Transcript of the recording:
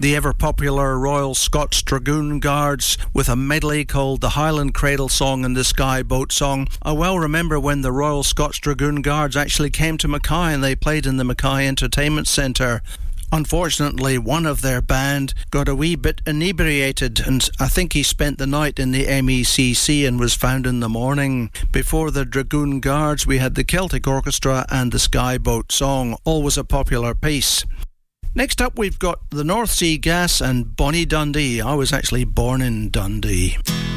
the ever-popular Royal Scots Dragoon Guards with a medley called the Highland Cradle Song and the Skye Boat Song. I well remember when the Royal Scots Dragoon Guards actually came to Mackay and they played in the Mackay Entertainment Centre. Unfortunately, one of their band got a wee bit inebriated, and I think he spent the night in the MECC and was found in the morning. Before the Dragoon Guards, we had the Celtic Orchestra and the Skye Boat Song, always a popular piece. Next up, we've got the North Sea Gas and Bonnie Dundee. I was actually born in Dundee.